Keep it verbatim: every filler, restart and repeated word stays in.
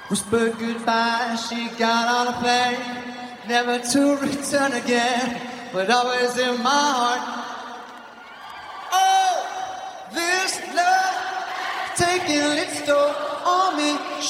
Whispered goodbye, she got on a plane, never to return again, but always in my heart. Oh, this love taking its toll.